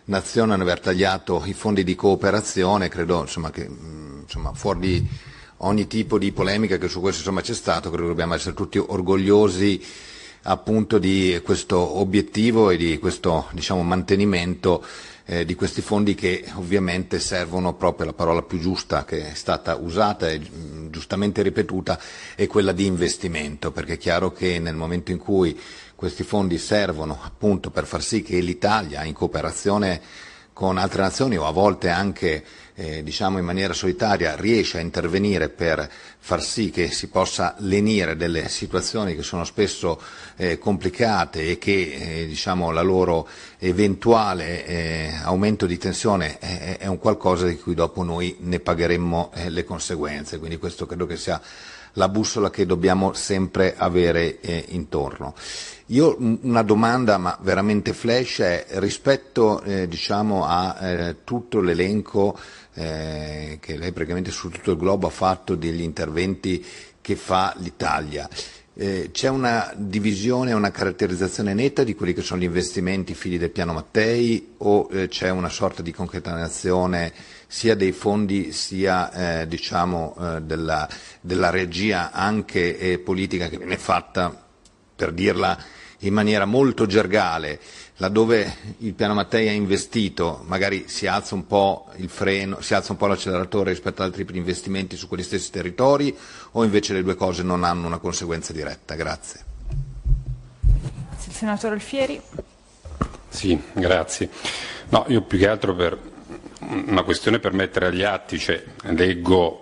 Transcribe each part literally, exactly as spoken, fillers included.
nazione aver tagliato i fondi di cooperazione, credo insomma, che insomma, fuori di ogni tipo di polemica che su questo insomma, c'è stato, credo che dobbiamo essere tutti orgogliosi appunto di questo obiettivo e di questo diciamo, mantenimento eh, di questi fondi che ovviamente servono proprio, la parola più giusta che è stata usata e giustamente ripetuta è quella di investimento, perché è chiaro che nel momento in cui questi fondi servono appunto per far sì che l'Italia in cooperazione con altre nazioni o a volte anche eh, diciamo in maniera solitaria riesce a intervenire per far sì che si possa lenire delle situazioni che sono spesso eh, complicate e che eh, diciamo la loro eventuale eh, aumento di tensione è, è un qualcosa di cui dopo noi ne pagheremmo eh, le conseguenze, quindi questo credo che sia la bussola che dobbiamo sempre avere eh, intorno. Io una domanda, ma veramente flash, è rispetto eh, diciamo a eh, tutto l'elenco eh, che lei praticamente su tutto il globo ha fatto degli interventi che fa l'Italia. Eh, c'è una divisione, una caratterizzazione netta di quelli che sono gli investimenti figli del piano Mattei o eh, c'è una sorta di concatenazione sia dei fondi sia eh, diciamo eh, della, della regia anche eh, politica che viene fatta, per dirla in maniera molto gergale, laddove il piano Mattei ha investito, magari si alza un po' il freno, si alza un po' l'acceleratore rispetto ad altri tipi di investimenti su quegli stessi territori, o invece le due cose non hanno una conseguenza diretta? Grazie. Il senatore Alfieri. Sì, grazie. No, io più che altro per una questione per mettere agli atti, cioè, leggo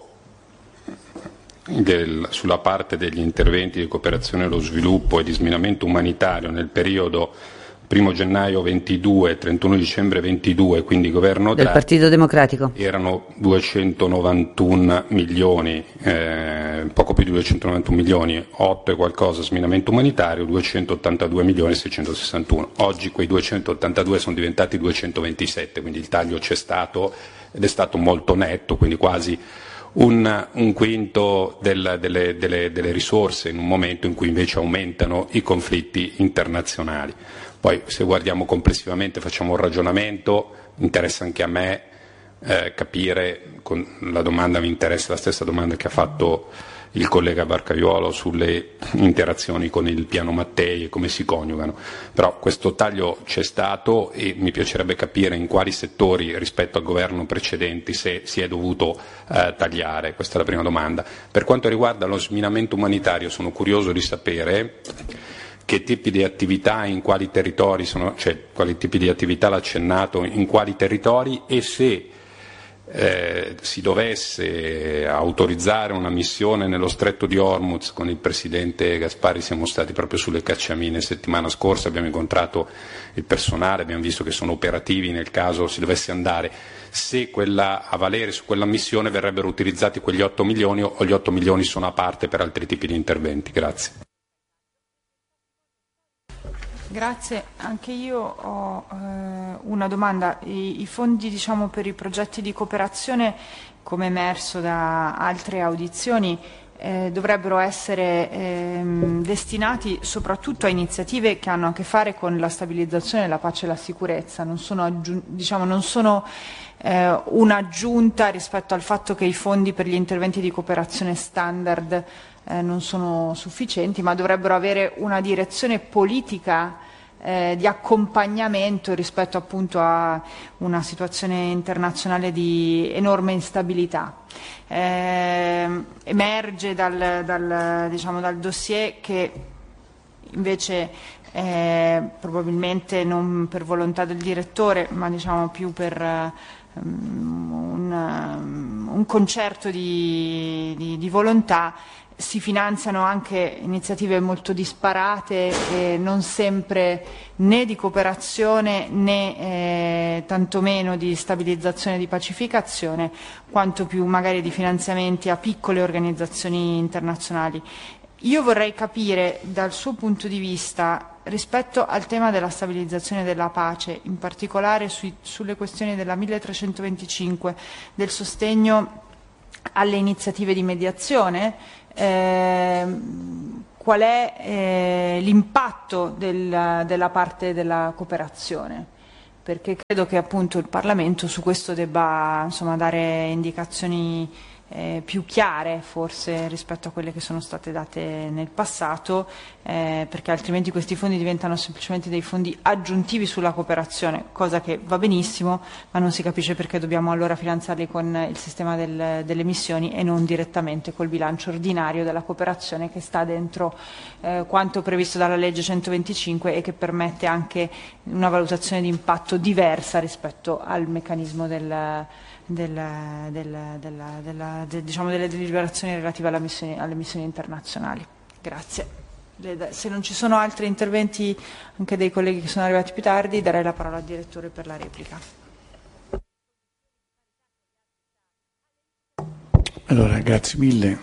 Del, sulla parte degli interventi di cooperazione allo sviluppo e di sminamento umanitario nel periodo primo gennaio ventidue e trentuno dicembre ventidue, quindi governo del Draghi, Partito Democratico, erano duecentonovantuno milioni, eh, poco più di duecentonovantuno milioni, otto e qualcosa sminamento umanitario, duecentottantadue milioni seicentosessantuno. Oggi quei duecentottantadue sono diventati duecentoventisette, quindi il taglio c'è stato ed è stato molto netto, quindi quasi Un, un quinto del, delle, delle, delle risorse in un momento in cui invece aumentano i conflitti internazionali. Poi se guardiamo complessivamente, facciamo un ragionamento, interessa anche a me eh, capire, con la domanda mi interessa la stessa domanda che ha fatto il collega Barcaiuolo sulle interazioni con il piano Mattei e come si coniugano, però questo taglio c'è stato e mi piacerebbe capire in quali settori rispetto al governo precedente se si è dovuto eh, tagliare, questa è la prima domanda. Per quanto riguarda lo sminamento umanitario sono curioso di sapere che tipi di attività in quali territori sono, cioè quali tipi di attività l'ha accennato in quali territori e se Eh, si dovesse autorizzare una missione nello stretto di Hormuz. Con il presidente Gaspari siamo stati proprio sulle cacciamine settimana scorsa, abbiamo incontrato il personale, abbiamo visto che sono operativi nel caso si dovesse andare. Se quella, a valere su quella missione verrebbero utilizzati quegli otto milioni o gli otto milioni sono a parte per altri tipi di interventi? Grazie. Grazie, anche io ho eh, una domanda. I, i fondi diciamo, per i progetti di cooperazione, come emerso da altre audizioni, eh, dovrebbero essere ehm, destinati soprattutto a iniziative che hanno a che fare con la stabilizzazione, la pace e la sicurezza, non sono, diciamo, non sono eh, un'aggiunta rispetto al fatto che i fondi per gli interventi di cooperazione standard eh, non sono sufficienti, ma dovrebbero avere una direzione politica eh, di accompagnamento rispetto appunto a una situazione internazionale di enorme instabilità. Eh, emerge dal, dal, diciamo, dal dossier che invece eh, probabilmente non per volontà del direttore, ma diciamo più per um, un, un concerto di, di, di volontà, si finanziano anche iniziative molto disparate e non sempre né di cooperazione né eh, tantomeno di stabilizzazione e di pacificazione, quanto più magari di finanziamenti a piccole organizzazioni internazionali. Io vorrei capire dal suo punto di vista rispetto al tema della stabilizzazione e della pace, in particolare sui, sulle questioni della milletrecentoventicinque, del sostegno alle iniziative di mediazione, eh, qual è eh, l'impatto del, della parte della cooperazione? perché credo che appunto il Parlamento su questo debba, insomma, dare indicazioni Eh, più chiare forse rispetto a quelle che sono state date nel passato, eh, perché altrimenti questi fondi diventano semplicemente dei fondi aggiuntivi sulla cooperazione, cosa che va benissimo, ma non si capisce perché dobbiamo allora finanziarli con il sistema del, delle missioni e non direttamente col bilancio ordinario della cooperazione che sta dentro eh, quanto previsto dalla legge centoventicinque e che permette anche una valutazione di impatto diversa rispetto al meccanismo del Del, del, della, della, de, diciamo delle deliberazioni relative alla missione, alle missioni internazionali. Grazie. Le, se non ci sono altri interventi anche dei colleghi che sono arrivati più tardi, darei la parola al direttore per la replica. Allora, grazie mille.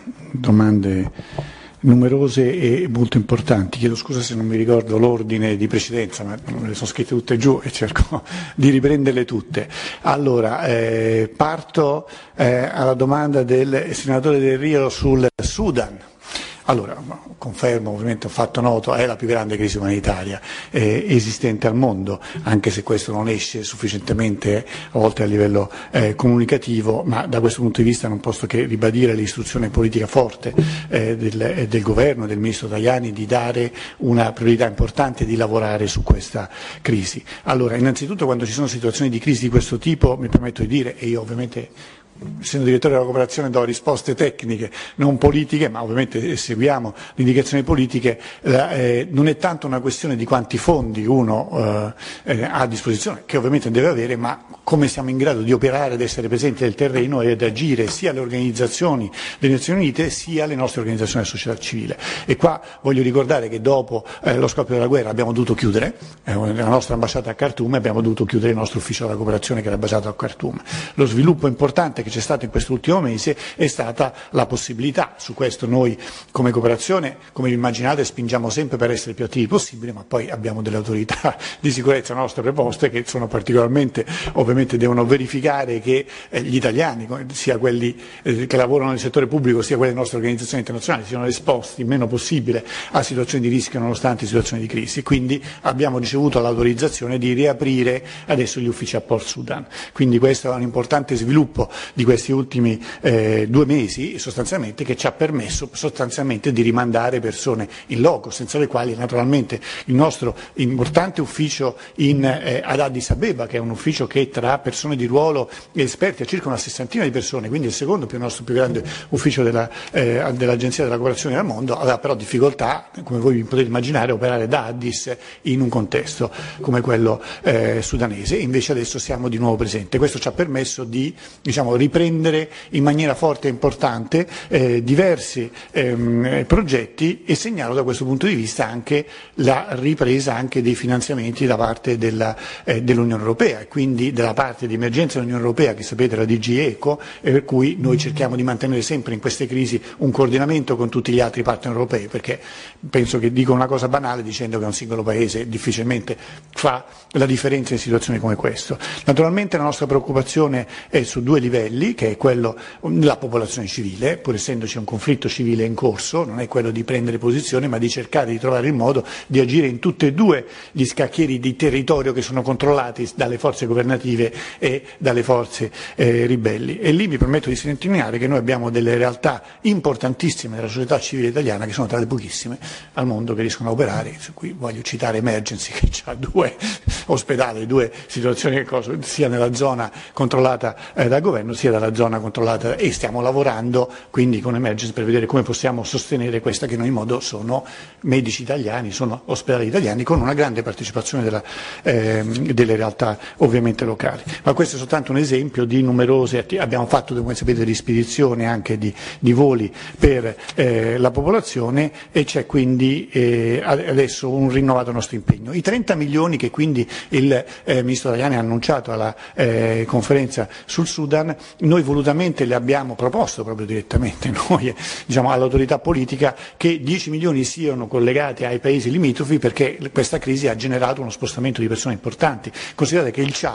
Domande numerose e molto importanti. Chiedo scusa se non mi ricordo l'ordine di precedenza, ma le sono scritte tutte giù e cerco di riprenderle tutte. Allora, eh, parto eh, alla domanda del senatore Del Rio sul Sudan. Allora, confermo, ovviamente ho fatto noto, è la più grande crisi umanitaria eh, esistente al mondo, anche se questo non esce sufficientemente a volte a livello eh, comunicativo, ma da questo punto di vista non posso che ribadire l'istruzione politica forte eh, del, del governo, del ministro Tajani, di dare una priorità importante e di lavorare su questa crisi. Allora, innanzitutto quando ci sono situazioni di crisi di questo tipo, mi permetto di dire, e io ovviamente essendo direttore della cooperazione do risposte tecniche, non politiche, ma ovviamente seguiamo le indicazioni politiche, eh, non è tanto una questione di quanti fondi uno eh, ha a disposizione, che ovviamente deve avere, ma come siamo in grado di operare, ad essere presenti nel terreno e ad agire sia alle organizzazioni delle Nazioni Unite sia alle nostre organizzazioni della società civile. E qua voglio ricordare che dopo eh, lo scoppio della guerra abbiamo dovuto chiudere eh, la nostra ambasciata a Khartoum e abbiamo dovuto chiudere il nostro ufficio della cooperazione che era basato a Khartoum. Lo sviluppo importante che c'è stato in quest'ultimo mese è stata la possibilità, su questo noi come cooperazione, come vi immaginate, spingiamo sempre per essere più attivi possibile, ma poi abbiamo delle autorità di sicurezza nostre preposte che sono particolarmente, ovviamente devono verificare che eh, gli italiani, sia quelli eh, che lavorano nel settore pubblico sia quelle delle nostre organizzazioni internazionali, siano esposti il meno possibile a situazioni di rischio nonostante situazioni di crisi. Quindi abbiamo ricevuto l'autorizzazione di riaprire adesso gli uffici a Port Sudan. Quindi questo è un importante sviluppo di questi ultimi eh, due mesi sostanzialmente, che ci ha permesso sostanzialmente di rimandare persone in loco, senza le quali naturalmente il nostro importante ufficio in, eh, ad Addis Abeba, che è un ufficio che tra persone di ruolo e esperti ha circa una sessantina di persone, quindi il secondo più nostro più grande ufficio della, eh, dell'Agenzia della Cooperazione del Mondo, aveva però difficoltà, come voi vi potete immaginare, a operare da Addis in un contesto come quello eh, sudanese. Invece adesso siamo di nuovo presenti. Questo ci ha permesso di, diciamo, riprendere in maniera forte e importante eh, diversi ehm, progetti, e segnalo da questo punto di vista anche la ripresa anche dei finanziamenti da parte della, eh, dell'Unione Europea, e quindi della parte di emergenza dell'Unione Europea, che sapete è la D G ECO, e per cui noi cerchiamo di mantenere sempre in queste crisi un coordinamento con tutti gli altri partner europei, perché penso che dico una cosa banale dicendo che un singolo paese difficilmente fa la differenza in situazioni come questo. Naturalmente la nostra preoccupazione è su due livelli, che è quello della popolazione civile, pur essendoci un conflitto civile in corso, non è quello di prendere posizione, ma di cercare di trovare il modo di agire in tutti e due gli scacchieri di territorio che sono controllati dalle forze governative e dalle forze eh, ribelli. E lì mi permetto di sottolineare che noi abbiamo delle realtà importantissime della società civile italiana, che sono tra le pochissime al mondo che riescono a operare, su cui voglio citare Emergency, che ha due ospedali, due situazioni, sia nella zona controllata eh, dal governo sia dalla zona controllata, e stiamo lavorando quindi con Emergency per vedere come possiamo sostenere questa, che in ogni modo sono medici italiani, sono ospedali italiani, con una grande partecipazione della, eh, delle realtà ovviamente locali. Ma questo è soltanto un esempio di numerose attività. Abbiamo fatto, come sapete, di spedizione anche di, di voli per eh, la popolazione, e c'è quindi eh, adesso un rinnovato nostro impegno. I trenta milioni che quindi il eh, ministro Tajani ha annunciato alla eh, conferenza sul Sudan, noi volutamente le abbiamo proposto proprio direttamente noi, diciamo, all'autorità politica, che dieci milioni siano collegati ai paesi limitrofi, perché questa crisi ha generato uno spostamento di persone importanti. Considerate che il Chad,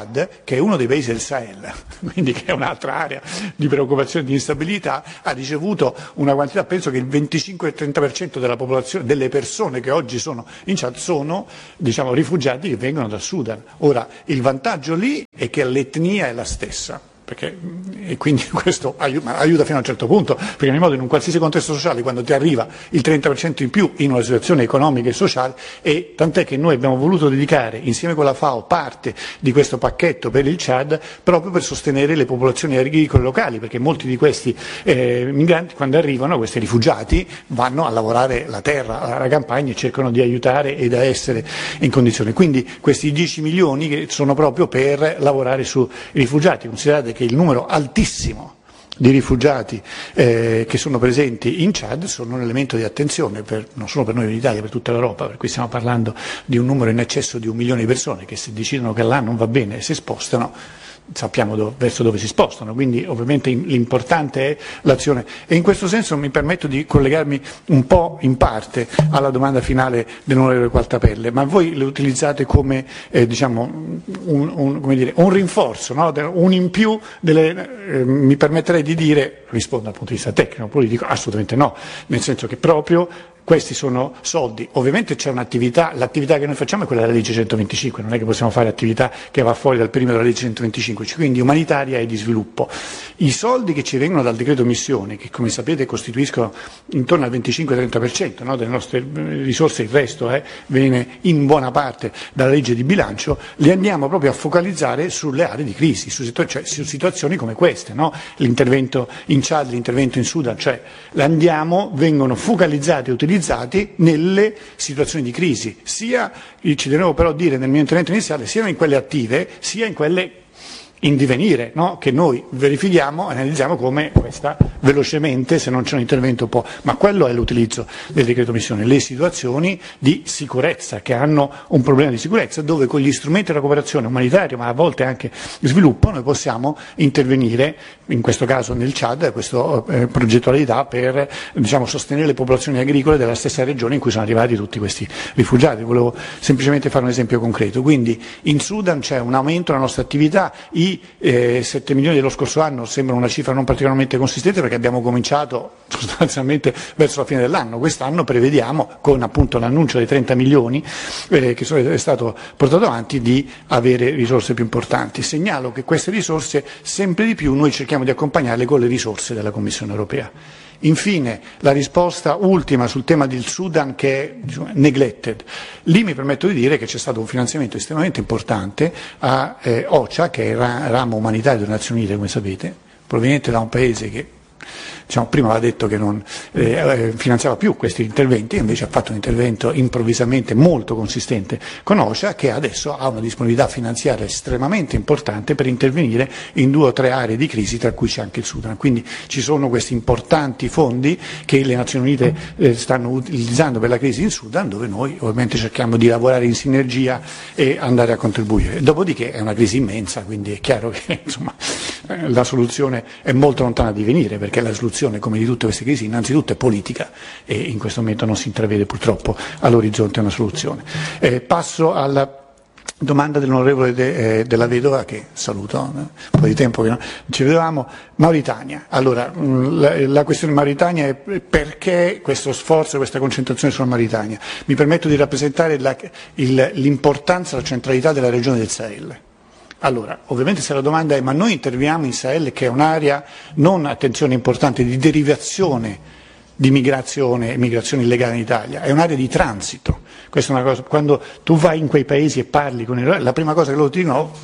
che è uno dei paesi del Sahel, quindi che è un'altra area di preoccupazione e di instabilità, ha ricevuto una quantità, penso che il venticinque trenta per cento della popolazione, delle persone che oggi sono in Chad sono, diciamo, rifugiati che vengono dal Sudan. Ora, il vantaggio lì è che l'etnia è la stessa. Perché, e quindi questo aiuta, aiuta fino a un certo punto, perché in ogni modo in un qualsiasi contesto sociale, quando ti arriva il trenta per cento in più in una situazione economica e sociale, e tant'è che noi abbiamo voluto dedicare insieme con la FAO parte di questo pacchetto per il Chad proprio per sostenere le popolazioni agricole locali, perché molti di questi eh, migranti quando arrivano, questi rifugiati, vanno a lavorare la terra, la campagna e cercano di aiutare e da essere in condizioni. Quindi questi dieci milioni che sono proprio per lavorare sui rifugiati. Considerate che il numero altissimo di rifugiati eh, che sono presenti in Chad sono un elemento di attenzione per, non solo per noi in Italia, per tutta l'Europa, per cui stiamo parlando di un numero in eccesso di un milione di persone che se decidono che là non va bene e si spostano, sappiamo dove, verso dove si spostano, quindi ovviamente l'importante è l'azione. E in questo senso mi permetto di collegarmi un po' in parte alla domanda finale dell'onorevole Qualtapelle, ma voi le utilizzate come, eh, diciamo, un, un, come dire, un rinforzo, no? Un in più delle, eh, mi permetterei di dire, rispondo dal punto di vista tecnico, politico, assolutamente no, nel senso che proprio questi sono soldi, ovviamente c'è un'attività, l'attività che noi facciamo è quella della legge centoventicinque, non è che possiamo fare attività che va fuori dal perimetro della legge centoventicinque, quindi umanitaria e di sviluppo. I soldi che ci vengono dal decreto missione, che come sapete costituiscono intorno al venticinque trenta per cento, no, delle nostre risorse, il resto eh, viene in buona parte dalla legge di bilancio, li andiamo proprio a focalizzare sulle aree di crisi, su, cioè, su situazioni come queste, no? L'intervento in Chad, l'intervento in Sudan, cioè andiamo, vengono focalizzati e utilizzati nelle situazioni di crisi, sia, ci devo però dire nel mio intervento iniziale, sia in quelle attive, sia in quelle in divenire, no? Che noi verifichiamo e analizziamo come questa velocemente, se non c'è un intervento un po', ma quello è l'utilizzo del decreto missione, le situazioni di sicurezza che hanno un problema di sicurezza dove con gli strumenti della cooperazione umanitaria ma a volte anche sviluppo noi possiamo intervenire, in questo caso nel Chad, questa eh, progettualità per, diciamo, sostenere le popolazioni agricole della stessa regione in cui sono arrivati tutti questi rifugiati. Volevo semplicemente fare un esempio concreto, quindi in Sudan c'è un aumento della nostra attività, i eh, sette milioni dello scorso anno sembra una cifra non particolarmente consistente perché abbiamo cominciato sostanzialmente verso la fine dell'anno, quest'anno prevediamo con appunto l'annuncio dei trenta milioni eh, che sono, è stato portato avanti di avere risorse più importanti. Segnalo che queste risorse sempre di più noi cerchiamo di accompagnarle con le risorse della Commissione europea. Infine, la risposta ultima sul tema del Sudan che è, diciamo, neglected. Lì mi permetto di dire che c'è stato un finanziamento estremamente importante a eh, OCHA, che è il ramo umanitario delle Nazioni Unite, come sapete, proveniente da un paese che, diciamo, prima aveva detto che non eh, finanziava più questi interventi, invece ha fatto un intervento improvvisamente molto consistente con OCHA, che adesso ha una disponibilità finanziaria estremamente importante per intervenire in due o tre aree di crisi, tra cui c'è anche il Sudan. Quindi ci sono questi importanti fondi che le Nazioni Unite eh, stanno utilizzando per la crisi in Sudan, dove noi ovviamente cerchiamo di lavorare in sinergia e andare a contribuire. Dopodiché è una crisi immensa, quindi è chiaro che insomma, eh, la soluzione è molto lontana di venire, perché la soluzione, come di tutte queste crisi, innanzitutto è politica e in questo momento non si intravede purtroppo all'orizzonte una soluzione. Eh, passo alla domanda dell'onorevole de, eh, della Vedova, che saluto, un po' di tempo che non ci vedevamo. Mauritania. Allora, mh, la, la questione Mauritania è perché questo sforzo, questa concentrazione sulla Mauritania. Mi permetto di rappresentare la, il, l'importanza, la centralità della regione del Sahel. Allora, ovviamente se la domanda è ma noi interveniamo in Sahel, che è un'area, non, attenzione importante, di derivazione di migrazione e migrazione illegale in Italia, è un'area di transito. Questa è una cosa, quando tu vai in quei paesi e parli con i, la prima cosa che loro ti dicono, oh,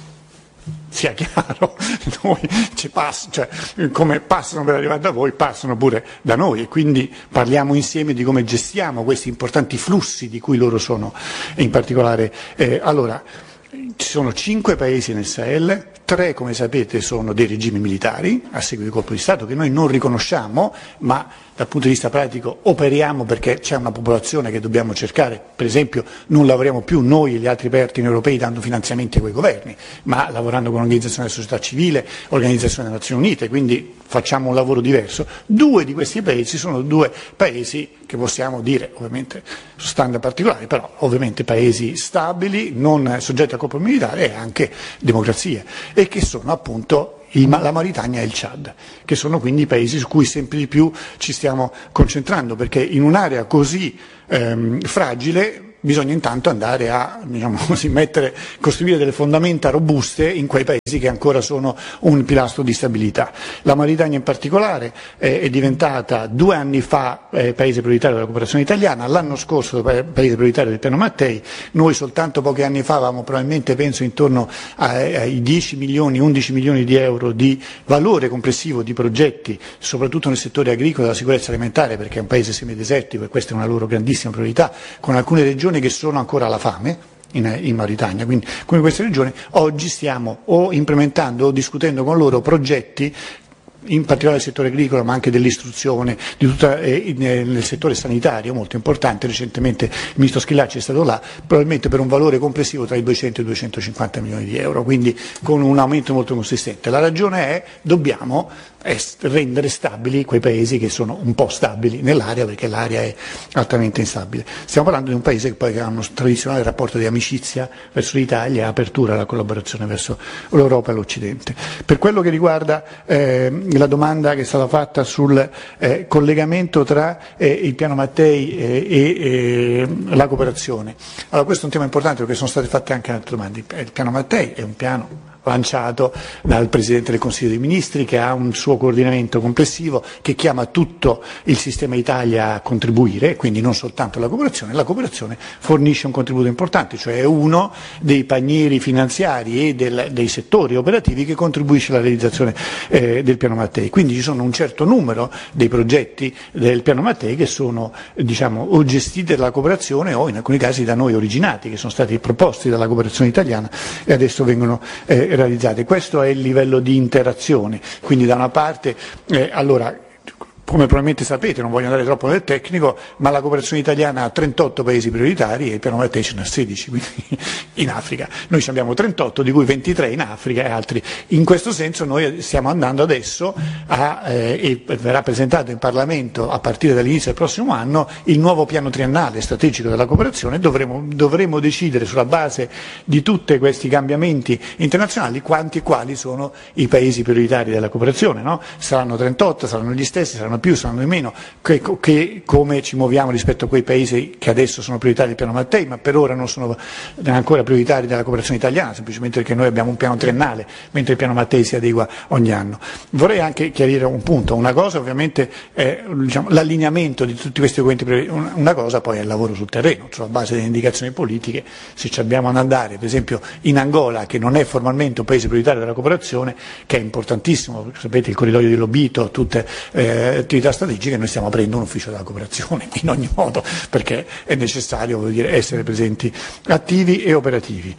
sia chiaro, noi ci pass- cioè, come passano per arrivare da voi, passano pure da noi, e quindi parliamo insieme di come gestiamo questi importanti flussi di cui loro sono in particolare. Eh, allora, ci sono cinque paesi nel Sahel, tre come sapete sono dei regimi militari a seguito di colpo di Stato che noi non riconosciamo, ma dal punto di vista pratico operiamo perché c'è una popolazione che dobbiamo cercare. Per esempio non lavoriamo più noi e gli altri partner europei dando finanziamenti a quei governi, ma lavorando con organizzazioni della società civile, organizzazioni delle Nazioni Unite, quindi facciamo un lavoro diverso. Due di questi paesi sono due paesi che possiamo dire ovviamente su standard particolari, però ovviamente paesi stabili, non soggetti a colpo militare e anche democrazie, e che sono appunto la Mauritania e il Chad, che sono quindi i paesi su cui sempre di più ci stiamo concentrando, perché in un'area così ehm, fragile bisogna intanto andare a, diciamo così, mettere, costruire delle fondamenta robuste in quei paesi che ancora sono un pilastro di stabilità. La Mauritania in particolare eh, è diventata due anni fa eh, paese prioritario della cooperazione italiana, l'anno scorso paese prioritario del piano Mattei. Noi soltanto pochi anni fa avevamo probabilmente, penso, intorno ai, ai dieci milioni, undici milioni di euro di valore complessivo di progetti, soprattutto nel settore agricolo e della sicurezza alimentare, perché è un paese semidesertico e questa è una loro grandissima priorità, con alcune regioni che sono ancora alla fame in, in Mauritania. Quindi, come queste regioni, oggi stiamo o implementando o discutendo con loro progetti, in particolare del settore agricolo, ma anche dell'istruzione, di tutta, eh, nel settore sanitario, molto importante. Recentemente il ministro Schillaci è stato là, probabilmente per un valore complessivo tra i duecento e i duecentocinquanta milioni di euro, quindi con un aumento molto consistente. La ragione è, dobbiamo rendere stabili quei paesi che sono un po' stabili nell'area, perché l'area è altamente instabile. Stiamo parlando di un paese che poi ha un tradizionale rapporto di amicizia verso l'Italia e apertura alla collaborazione verso l'Europa e l'Occidente. Per quello che riguarda eh, la domanda che è stata fatta sul eh, collegamento tra eh, il piano Mattei eh, e eh, la cooperazione, allora questo è un tema importante perché sono state fatte anche altre domande. Il piano Mattei è un piano lanciato dal Presidente del Consiglio dei Ministri, che ha un suo coordinamento complessivo, che chiama tutto il sistema Italia a contribuire, quindi non soltanto la cooperazione. La cooperazione fornisce un contributo importante, cioè è uno dei panieri finanziari e del, dei settori operativi che contribuisce alla realizzazione eh, del piano Mattei. Quindi ci sono un certo numero dei progetti del piano Mattei che sono, diciamo, o gestiti dalla cooperazione o in alcuni casi da noi originati, che sono stati proposti dalla cooperazione italiana e adesso vengono eh, realizzate. Questo è il livello di interazione, quindi da una parte, eh, allora, come probabilmente sapete, non voglio andare troppo nel tecnico, ma la cooperazione italiana ha trentotto paesi prioritari e il piano Mattei ce ne ha sedici, quindi in Africa. Noi ci abbiamo trentotto, di cui ventitré in Africa e altri. In questo senso noi stiamo andando adesso a, eh, e verrà presentato in Parlamento a partire dall'inizio del prossimo anno il nuovo piano triennale strategico della cooperazione. Dovremo, dovremo decidere sulla base di tutti questi cambiamenti internazionali quanti e quali sono i paesi prioritari della cooperazione, no? Saranno trentotto, saranno gli stessi, saranno più, saranno di meno, che, che come ci muoviamo rispetto a quei paesi che adesso sono prioritari del piano Mattei, ma per ora non sono ancora prioritari della cooperazione italiana, semplicemente perché noi abbiamo un piano triennale, mentre il piano Mattei si adegua ogni anno. Vorrei anche chiarire un punto, una cosa ovviamente è, diciamo, l'allineamento di tutti questi documenti, una cosa poi è il lavoro sul terreno, sulla base delle indicazioni politiche. Se ci abbiamo ad andare, per esempio in Angola, che non è formalmente un paese prioritario della cooperazione, che è importantissimo, sapete, il corridoio di Lobito, tutte eh, attività strategiche, noi stiamo aprendo un ufficio della cooperazione in ogni modo, perché è necessario, voglio dire, essere presenti attivi e operativi.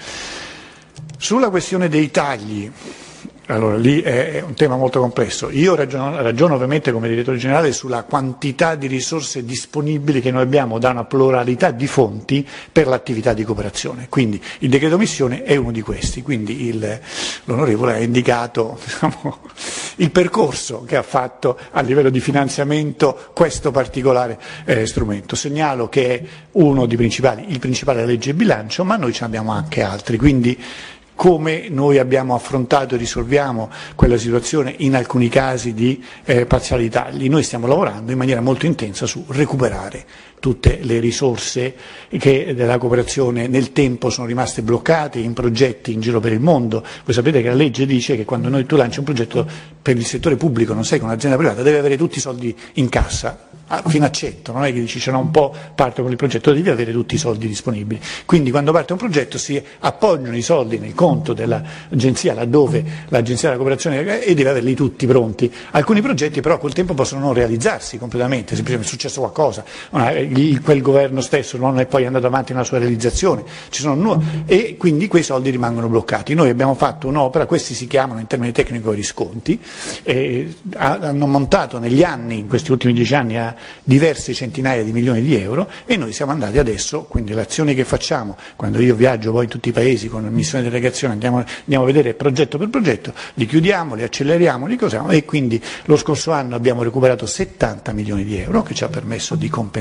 Sulla questione dei tagli, allora lì è un tema molto complesso. Io ragiono, ragiono ovviamente come direttore generale sulla quantità di risorse disponibili che noi abbiamo da una pluralità di fonti per l'attività di cooperazione. Quindi il decreto missione è uno di questi, quindi il, l'onorevole ha indicato, diciamo, il percorso che ha fatto a livello di finanziamento questo particolare eh, strumento. Segnalo che è uno dei principali, il principale è la legge di bilancio, ma noi ce ne abbiamo anche altri, quindi come noi abbiamo affrontato e risolviamo quella situazione in alcuni casi di eh, parziali tagli. Noi stiamo lavorando in maniera molto intensa su recuperare tutte le risorse che della cooperazione nel tempo sono rimaste bloccate in progetti in giro per il mondo. Voi sapete che la legge dice che quando noi tu lanci un progetto per il settore pubblico, non sei con un'azienda privata, deve avere tutti i soldi in cassa, fino a cento, non è che dici ce n'ho un po', parto con il progetto, devi avere tutti i soldi disponibili. Quindi quando parte un progetto si appoggiano i soldi nel conto dell'agenzia, laddove l'agenzia della cooperazione, e deve averli tutti pronti. Alcuni progetti però col tempo possono non realizzarsi completamente, semplicemente è successo qualcosa, quel governo stesso non è poi andato avanti nella sua realizzazione, ci sono nu- e quindi quei soldi rimangono bloccati. Noi abbiamo fatto un'opera, questi si chiamano in termini tecnici risconti, eh, hanno montato negli anni, in questi ultimi dieci anni, a diverse centinaia di milioni di euro, e noi siamo andati adesso, quindi le azioni che facciamo, quando io viaggio poi in tutti i paesi con missione di delegazione, andiamo, andiamo a vedere progetto per progetto, li chiudiamo, li acceleriamo, li cosiamo, e quindi lo scorso anno abbiamo recuperato settanta milioni di euro, che ci ha permesso di compensare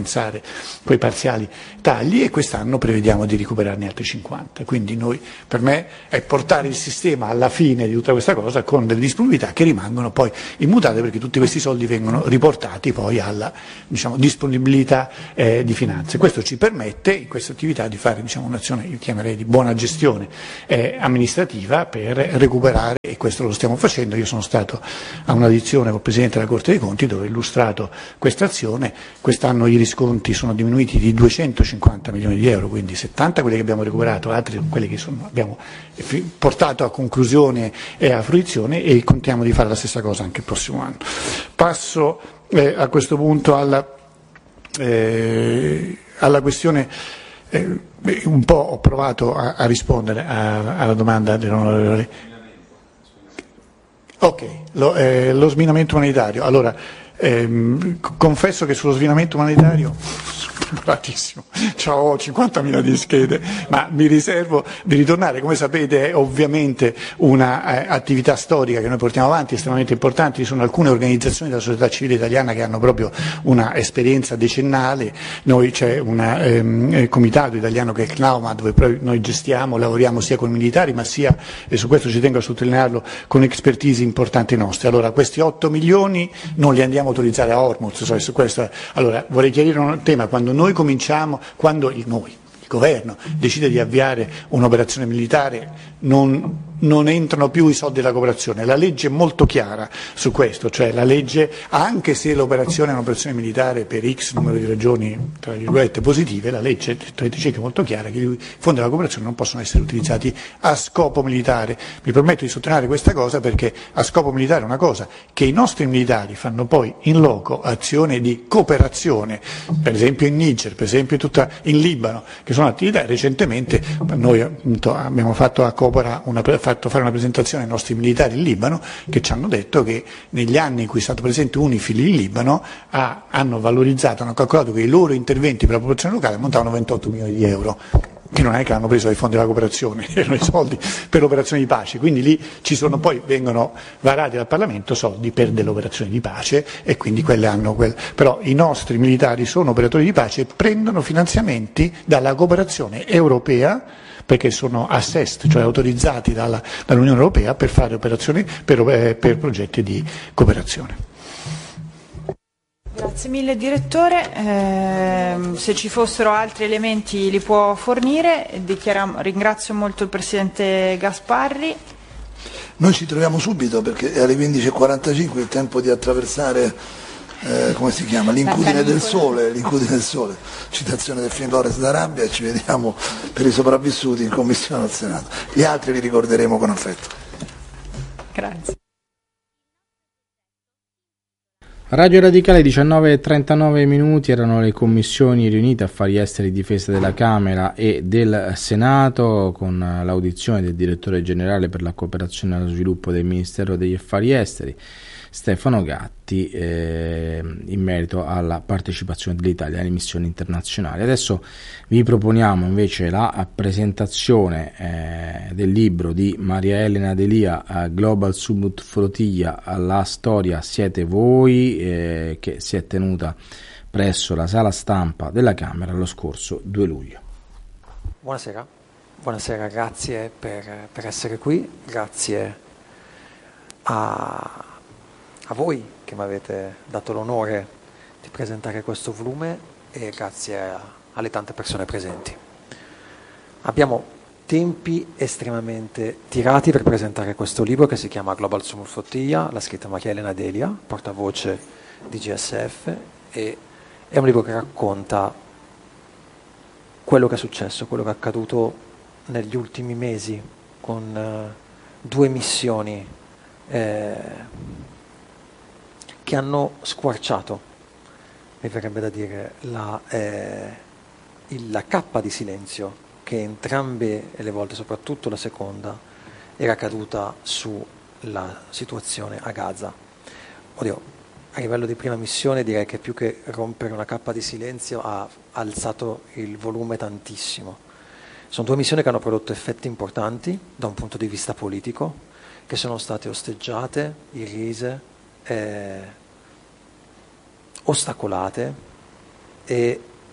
quei parziali tagli, e quest'anno prevediamo di recuperarne altri cinquanta. Quindi noi, per me è portare il sistema alla fine di tutta questa cosa con delle disponibilità che rimangono poi immutate, perché tutti questi soldi vengono riportati poi alla, diciamo, disponibilità eh, di finanze. Questo ci permette in questa attività di fare, diciamo, un'azione, io chiamerei di buona gestione eh, amministrativa, per recuperare, e questo lo stiamo facendo. Io sono stato a un'audizione col Presidente della Corte dei Conti dove ho illustrato questa azione. Quest'anno i risconti sono diminuiti di duecentocinquanta milioni di euro, quindi settanta quelli che abbiamo recuperato, altri quelli che sono, abbiamo portato a conclusione e a fruizione, e contiamo di fare la stessa cosa anche il prossimo anno. Passo eh, a questo punto alla, eh, alla questione. Eh, un po' ho provato a, a rispondere a, alla domanda dell'onorevole. Ok, lo, eh, lo sminamento umanitario. Allora, ehm, confesso che sullo sminamento umanitario preparatissimo, ho cinquantamila di schede, ma mi riservo di ritornare. Come sapete è ovviamente un'attività eh, storica che noi portiamo avanti, estremamente importante. Ci sono alcune organizzazioni della società civile italiana che hanno proprio una esperienza decennale. Noi c'è un ehm, comitato italiano che è CNAUMA, dove proprio noi gestiamo, lavoriamo sia con i militari, ma sia, e su questo ci tengo a sottolinearlo, con expertise importanti nostre. Allora, questi otto milioni non li andiamo a autorizzare a Hormuz, cioè su questo. Allora, vorrei chiarire un tema: quando noi cominciamo, quando il, noi, il governo decide di avviare un'operazione militare, non, non entrano più i soldi della cooperazione. La legge è molto chiara su questo, cioè la legge, anche se l'operazione è un'operazione militare per X numero di ragioni, tra virgolette, positive, la legge trentacinque è molto chiara che i fondi della cooperazione non possono essere utilizzati a scopo militare. Mi permetto di sottolineare questa cosa perché a scopo militare è una cosa che i nostri militari fanno poi in loco azione di cooperazione, per esempio in Niger, per esempio in, tutta, in Libano, che sono attività. Recentemente noi appunto, abbiamo fatto a Copora una, fatto fare una presentazione ai nostri militari in Libano, che ci hanno detto che negli anni in cui è stato presente UNIFIL in Libano ha, hanno valorizzato, hanno calcolato che i loro interventi per la popolazione locale ammontavano ventotto milioni di euro, che non è che hanno preso dai fondi della cooperazione, erano i soldi per l'operazione di pace. Quindi lì ci sono, poi vengono varati dal Parlamento soldi per delle operazioni di pace, e quindi quelle hanno quel... Però i nostri militari sono operatori di pace e prendono finanziamenti dalla cooperazione europea, perché sono assessed, cioè autorizzati dalla, dall'Unione Europea per fare operazioni, per, eh, per progetti di cooperazione. Grazie mille Direttore, eh, se ci fossero altri elementi li può fornire. Dichiariamo, ringrazio molto il Presidente Gasparri. Noi ci troviamo subito perché è alle quindici e quarantacinque il tempo di attraversare eh, come si chiama? L'incudine del sole, l'incudine del sole, citazione del film Lores d'Arabia, e ci vediamo per i sopravvissuti in commissione al Senato. Gli altri li ricorderemo con affetto. Grazie. Radio Radicale, diciannove e trentanove minuti, erano le commissioni riunite Affari Esteri e Difesa della Camera e del Senato, con l'audizione del direttore generale per la cooperazione e lo sviluppo del Ministero degli Affari Esteri, Stefano Gatti, eh, in merito alla partecipazione dell'Italia alle missioni internazionali. Adesso vi proponiamo invece la presentazione eh, del libro di Maria Elena Delia, eh, Global Summit Flotilla, la storia siete voi, eh, che si è tenuta presso la sala stampa della Camera lo scorso due luglio. Buonasera, buonasera, grazie per, per essere qui, grazie a a voi che mi avete dato l'onore di presentare questo volume, e grazie a, alle tante persone presenti. Abbiamo tempi estremamente tirati per presentare questo libro che si chiama Global Summit Flotilla, l'ha scritta Maria Elena Delia, portavoce di G S F, e è un libro che racconta quello che è successo, quello che è accaduto negli ultimi mesi con uh, due missioni eh, che hanno squarciato, mi verrebbe da dire, la, eh, il, la cappa di silenzio che entrambe le volte, soprattutto la seconda, era caduta sulla situazione a Gaza. Oddio, a livello di prima missione direi che più che rompere una cappa di silenzio ha alzato il volume tantissimo. Sono due missioni che hanno prodotto effetti importanti da un punto di vista politico, che sono state osteggiate, irrise, Eh, ostacolate, e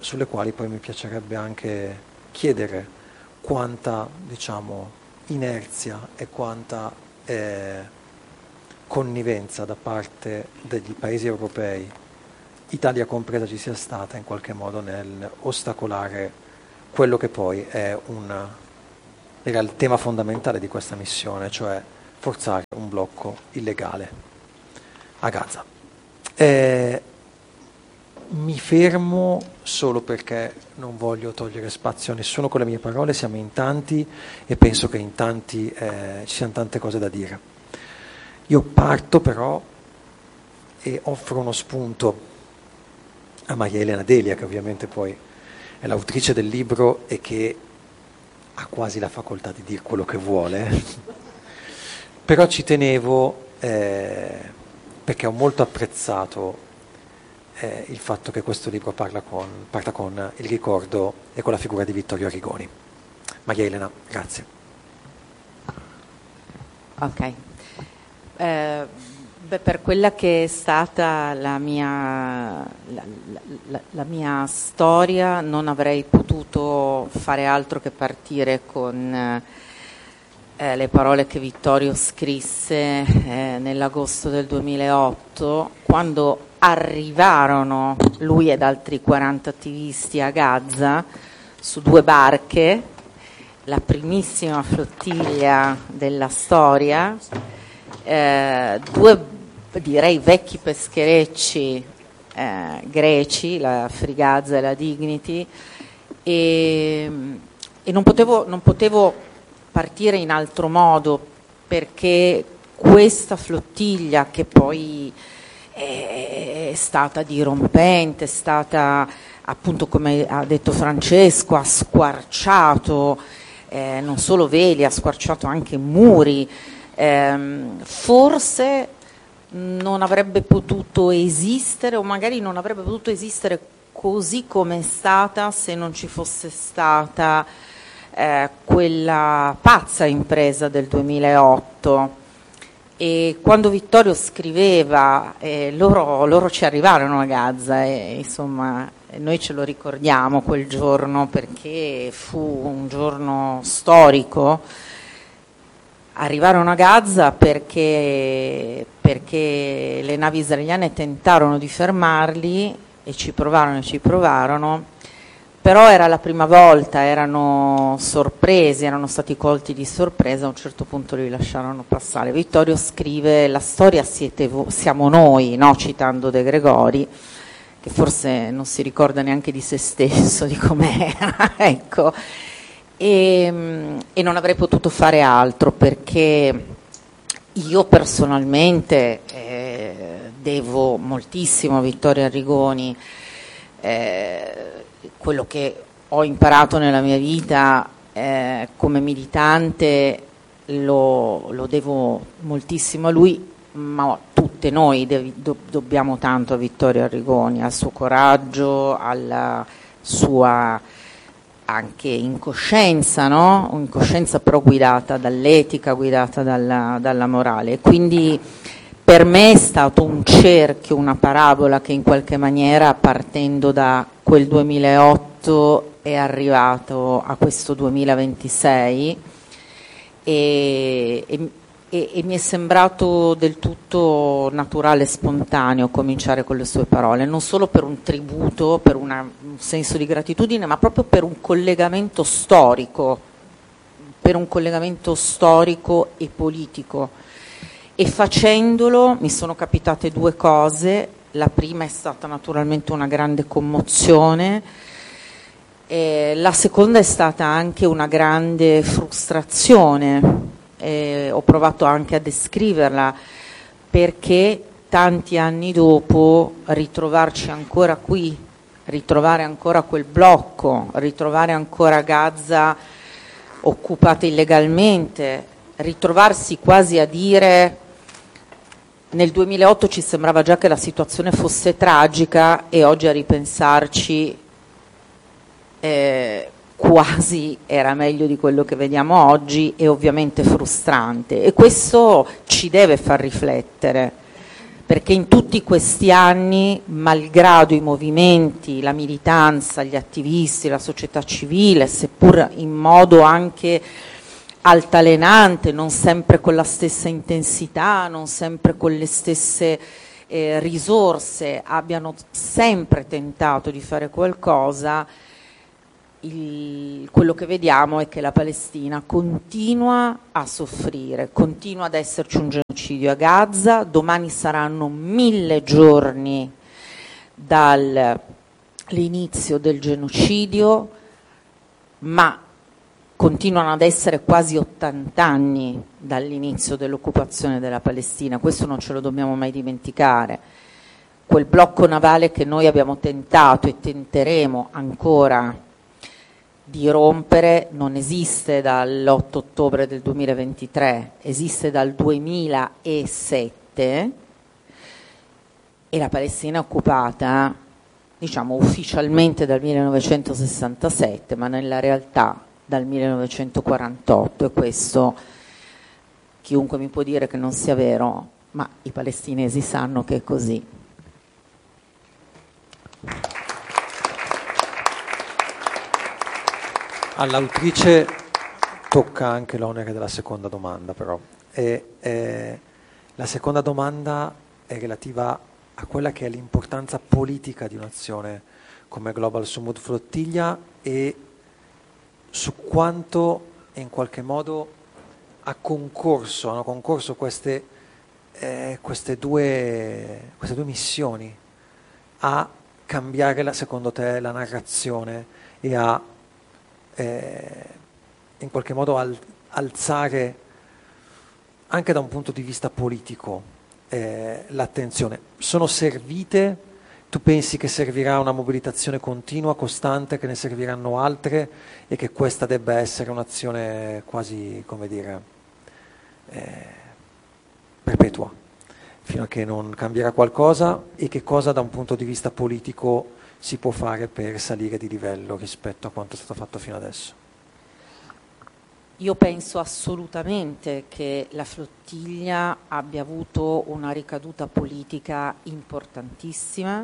sulle quali poi mi piacerebbe anche chiedere quanta, diciamo, inerzia e quanta eh, connivenza da parte degli paesi europei, Italia compresa, ci sia stata in qualche modo nel ostacolare quello che poi è un, era il tema fondamentale di questa missione, cioè forzare un blocco illegale a Gaza. Eh, mi fermo solo perché non voglio togliere spazio a nessuno con le mie parole, siamo in tanti e penso che in tanti eh, ci siano tante cose da dire. Io parto però e offro uno spunto a Maria Elena Delia, che ovviamente poi è l'autrice del libro e che ha quasi la facoltà di dire quello che vuole, però ci tenevo eh, perché ho molto apprezzato eh, il fatto che questo libro parla con, parta con il ricordo e con la figura di Vittorio Arrigoni. Maria Elena, grazie. Ok. Eh, beh, per quella che è stata la mia, la, la, la mia storia non avrei potuto fare altro che partire con eh, le parole che Vittorio scrisse eh, nell'agosto del duemilaotto, quando arrivarono lui ed altri quaranta attivisti a Gaza su due barche, la primissima flottiglia della storia, eh, due direi vecchi pescherecci eh, greci, la Frigazza e la Dignity, e, e non potevo, non potevo partire in altro modo, perché questa flottiglia, che poi è stata dirompente, è stata, appunto, come ha detto Francesco, ha squarciato eh, non solo veli, ha squarciato anche muri, eh, forse non avrebbe potuto esistere, o magari non avrebbe potuto esistere così come è stata se non ci fosse stata eh, quella pazza impresa del duemilaotto. E quando Vittorio scriveva, eh, loro, loro ci arrivarono a Gaza e insomma noi ce lo ricordiamo quel giorno, perché fu un giorno storico. Arrivarono a Gaza perché, perché le navi israeliane tentarono di fermarli e ci provarono e ci provarono, però era la prima volta, erano sorpresi, erano stati colti di sorpresa, a un certo punto li lasciarono passare. Vittorio scrive: la storia siete vo- siamo noi, no? Citando De Gregori, che forse non si ricorda neanche di se stesso, di com'era, ecco. E, e non avrei potuto fare altro, perché io personalmente eh, devo moltissimo a Vittorio Arrigoni. Eh, quello che ho imparato nella mia vita eh, come militante lo, lo devo moltissimo a lui, ma tutte noi devi, do, dobbiamo tanto a Vittorio Arrigoni, al suo coraggio, alla sua anche incoscienza, no? Incoscienza però guidata dall'etica, guidata dalla, dalla morale. Quindi per me è stato un cerchio, una parabola che in qualche maniera, partendo da quel duemilaotto, è arrivato a questo duemilaventisei e, e, e mi è sembrato del tutto naturale e spontaneo cominciare con le sue parole, non solo per un tributo, per una, un senso di gratitudine, ma proprio per un collegamento storico, per un collegamento storico e politico. E facendolo mi sono capitate due cose. La prima è stata naturalmente una grande commozione, e la seconda è stata anche una grande frustrazione. E ho provato anche a descriverla, perché tanti anni dopo ritrovarci ancora qui, ritrovare ancora quel blocco, ritrovare ancora Gaza occupata illegalmente, ritrovarsi quasi a dire: nel duemilaotto ci sembrava già che la situazione fosse tragica e oggi a ripensarci eh, quasi era meglio di quello che vediamo oggi, e ovviamente frustrante, e questo ci deve far riflettere, perché in tutti questi anni, malgrado i movimenti, la militanza, gli attivisti, la società civile, seppur in modo anche altalenante, non sempre con la stessa intensità, non sempre con le stesse eh, risorse, abbiano sempre tentato di fare qualcosa, il, quello che vediamo è che la Palestina continua a soffrire, continua ad esserci un genocidio a Gaza, domani saranno mille giorni dall'inizio del genocidio, ma continuano ad essere quasi ottanta anni dall'inizio dell'occupazione della Palestina, questo non ce lo dobbiamo mai dimenticare. Quel blocco navale che noi abbiamo tentato e tenteremo ancora di rompere non esiste dall'otto ottobre del duemilaventitré, esiste dal duemilasette e la Palestina è occupata, diciamo, ufficialmente dal millenovecentosessantasette, ma nella realtà dal millenovecentoquarantotto, e questo chiunque mi può dire che non sia vero, ma i palestinesi sanno che è così. All'autrice tocca anche l'onere della seconda domanda, però. E, eh, la seconda domanda è relativa a quella che è l'importanza politica di un'azione come Global Summit Flottiglia e su quanto in qualche modo ha concorso, hanno concorso queste, eh, queste, due, queste due missioni a cambiare, la, secondo te, la narrazione e a eh, in qualche modo al, alzare anche da un punto di vista politico eh, l'attenzione. Sono servite? Tu pensi che servirà una mobilitazione continua, costante, che ne serviranno altre e che questa debba essere un'azione quasi, come dire, eh, perpetua, fino a che non cambierà qualcosa? E che cosa da un punto di vista politico si può fare per salire di livello rispetto a quanto è stato fatto fino adesso? Io penso assolutamente che la flottiglia abbia avuto una ricaduta politica importantissima.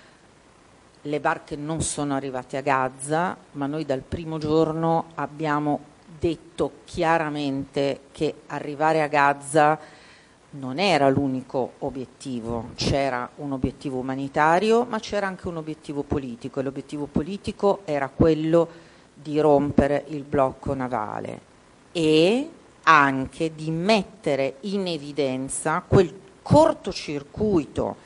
Le barche non sono arrivate a Gaza, ma noi dal primo giorno abbiamo detto chiaramente che arrivare a Gaza non era l'unico obiettivo, c'era un obiettivo umanitario, ma c'era anche un obiettivo politico, e l'obiettivo politico era quello di rompere il blocco navale e anche di mettere in evidenza quel cortocircuito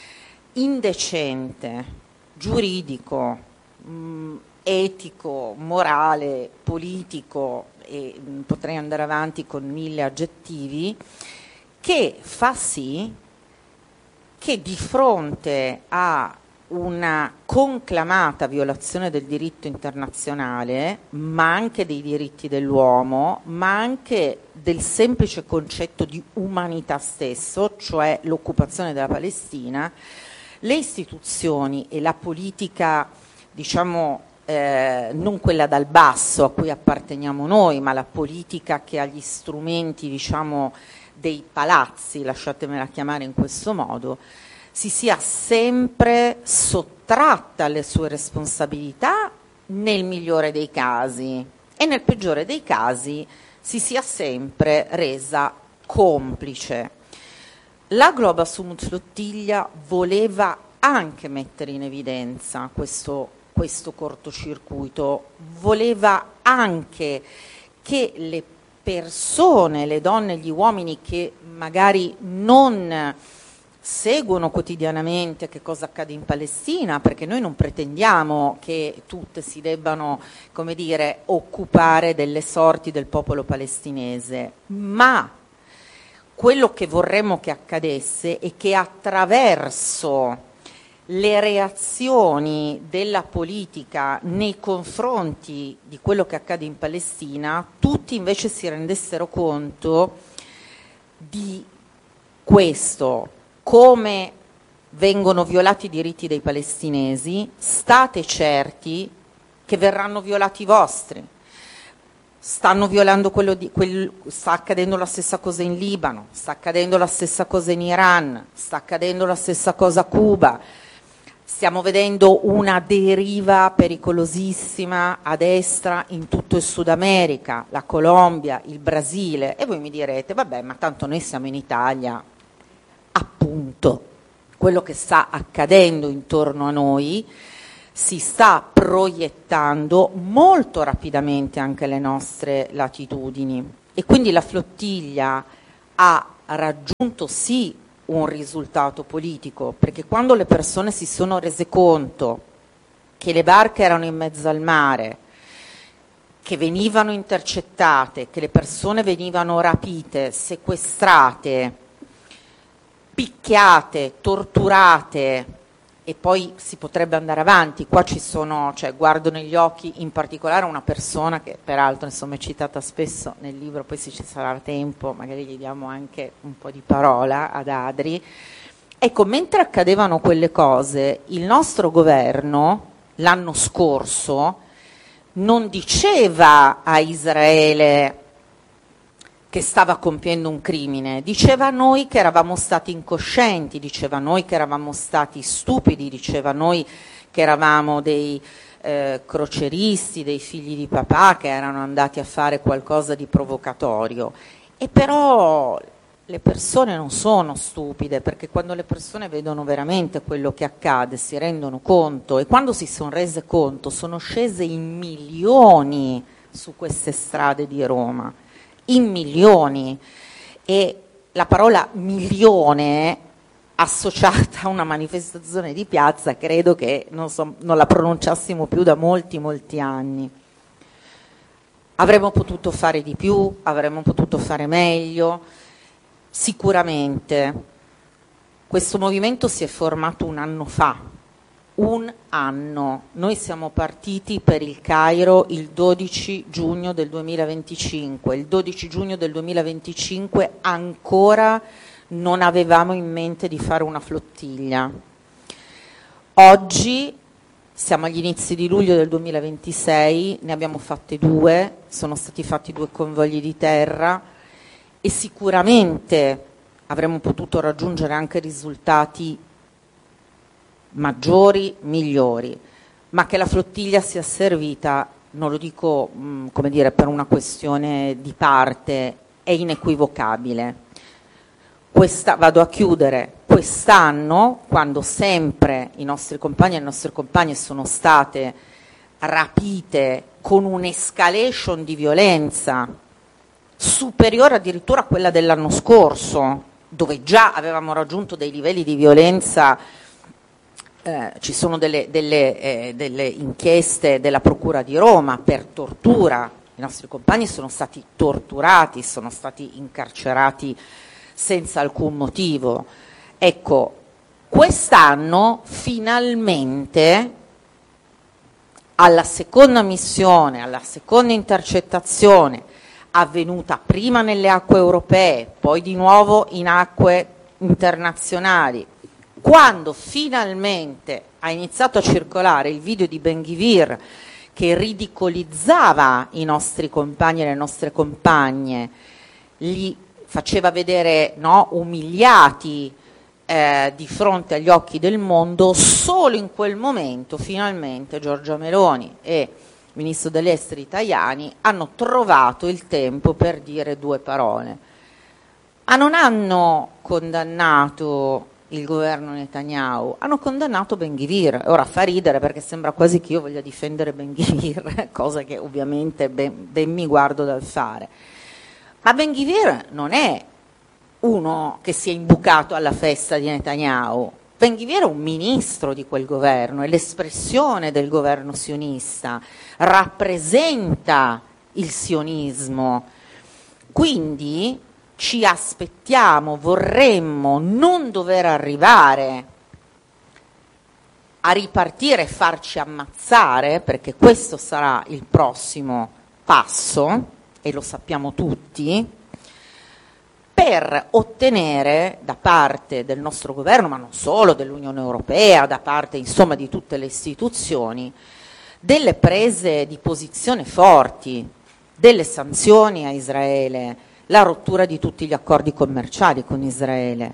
indecente, giuridico, mh, etico, morale, politico, e mh, potrei andare avanti con mille aggettivi, che fa sì che di fronte a una conclamata violazione del diritto internazionale, ma anche dei diritti dell'uomo, ma anche del semplice concetto di umanità stesso, cioè l'occupazione della Palestina, le istituzioni e la politica, diciamo, eh, non quella dal basso a cui apparteniamo noi, ma la politica che ha gli strumenti, diciamo, dei palazzi, lasciatemela chiamare in questo modo, si sia sempre sottratta alle sue responsabilità nel migliore dei casi e nel peggiore dei casi si sia sempre resa complice. La Global Summit Flottiglia voleva anche mettere in evidenza questo, questo cortocircuito, voleva anche che le persone, le donne, gli uomini che magari non seguono quotidianamente che cosa accade in Palestina, perché noi non pretendiamo che tutte si debbano, come dire, occupare delle sorti del popolo palestinese, ma quello che vorremmo che accadesse è che attraverso le reazioni della politica nei confronti di quello che accade in Palestina, tutti invece si rendessero conto di questo: come vengono violati i diritti dei palestinesi, state certi che verranno violati i vostri. stanno violando quello di, quel, sta accadendo la stessa cosa in Libano, sta accadendo la stessa cosa in Iran, sta accadendo la stessa cosa a Cuba, stiamo vedendo una deriva pericolosissima a destra in tutto il Sud America, la Colombia, il Brasile, e voi mi direte, vabbè, ma tanto noi siamo in Italia. Appunto, quello che sta accadendo intorno a noi si sta proiettando molto rapidamente anche alle nostre latitudini, e quindi la flottiglia ha raggiunto sì un risultato politico, perché quando le persone si sono rese conto che le barche erano in mezzo al mare, che venivano intercettate, che le persone venivano rapite, sequestrate, picchiate, torturate, e poi si potrebbe andare avanti. Qua ci sono, cioè guardo negli occhi in particolare una persona che peraltro insomma è citata spesso nel libro, poi se ci sarà tempo magari gli diamo anche un po' di parola ad Adri. Ecco, mentre accadevano quelle cose, il nostro governo l'anno scorso non diceva a Israele che stava compiendo un crimine, diceva a noi che eravamo stati incoscienti, diceva a noi che eravamo stati stupidi, diceva a noi che eravamo dei eh, croceristi, dei figli di papà che erano andati a fare qualcosa di provocatorio. E però le persone non sono stupide, perché quando le persone vedono veramente quello che accade si rendono conto, e quando si sono rese conto sono scese in milioni su queste strade di Roma, in milioni, e la parola milione associata a una manifestazione di piazza credo che non, so, non la pronunciassimo più da molti molti anni. Avremmo potuto fare di più, avremmo potuto fare meglio, sicuramente. Questo movimento si è formato un anno fa, un anno. Noi siamo partiti per il Cairo il dodici giugno del duemilaventicinque. Il dodici giugno del duemilaventicinque ancora non avevamo in mente di fare una flottiglia. Oggi siamo agli inizi di luglio del duemilaventisei, ne abbiamo fatte due, sono stati fatti due convogli di terra, e sicuramente avremmo potuto raggiungere anche risultati maggiori, migliori, ma che la flottiglia sia servita, non lo dico mh, come dire, per una questione di parte, è inequivocabile. Questa, vado a chiudere, quest'anno, quando sempre i nostri compagni e le nostre compagne sono state rapite con un'escalation di violenza superiore addirittura a quella dell'anno scorso, dove già avevamo raggiunto dei livelli di violenza. Eh, ci sono delle, delle, eh, delle inchieste della Procura di Roma per tortura, i nostri compagni sono stati torturati, sono stati incarcerati senza alcun motivo. Ecco, quest'anno finalmente alla seconda missione, alla seconda intercettazione, avvenuta prima nelle acque europee, poi di nuovo in acque internazionali, quando finalmente ha iniziato a circolare il video di Ben-Gvir che ridicolizzava i nostri compagni e le nostre compagne, li faceva vedere, no, umiliati eh, di fronte agli occhi del mondo, solo in quel momento finalmente Giorgia Meloni e il ministro degli esteri Tajani hanno trovato il tempo per dire due parole. Ma non hanno condannato il governo Netanyahu, hanno condannato Ben-Gvir. Ora fa ridere perché sembra quasi che io voglia difendere Ben-Gvir, cosa che ovviamente ben, ben mi guardo dal fare. Ma Ben-Gvir non è uno che si è imbucato alla festa di Netanyahu. Ben-Gvir è un ministro di quel governo, è l'espressione del governo sionista, rappresenta il sionismo. Quindi ci aspettiamo, vorremmo non dover arrivare a ripartire e farci ammazzare, perché questo sarà il prossimo passo, e lo sappiamo tutti, per ottenere da parte del nostro governo, ma non solo, dell'Unione Europea, da parte insomma di tutte le istituzioni, delle prese di posizione forti. delle sanzioni a Israele, la rottura di tutti gli accordi commerciali con Israele.